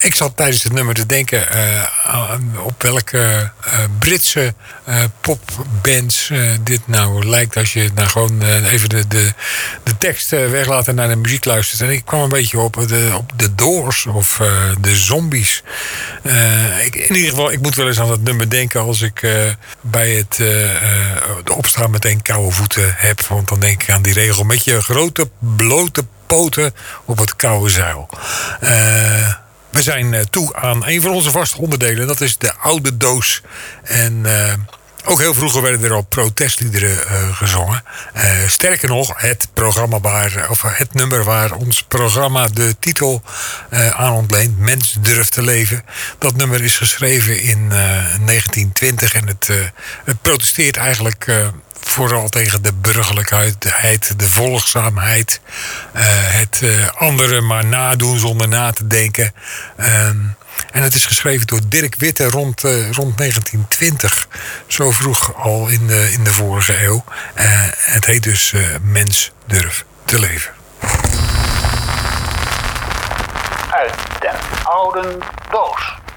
Ik zat tijdens het nummer te denken op welke Britse popbands dit nou lijkt als je nou gewoon even de tekst weglaat en naar de muziek luistert. En ik kwam een beetje op de Doors of de Zombies. In ieder geval, ik moet wel eens aan het nummer denken als ik bij het opstaan meteen koude voeten heb. Want dan denk ik aan die regel met je grote blote poten op het koude zeil. We zijn toe aan een van onze vaste onderdelen. Dat is de oude doos. En ook heel vroeger werden er al protestliederen gezongen. Sterker nog, het nummer waar ons programma de titel aan ontleent, Mens durft te leven. Dat nummer is geschreven in 1920 en het protesteert eigenlijk vooral tegen de burgerlijkheid, de volgzaamheid. Het anderen maar nadoen zonder na te denken. En het is geschreven door Dirk Witte rond 1920. Zo vroeg al in de vorige eeuw. Het heet dus Mens durft te leven. Uit den oude doos.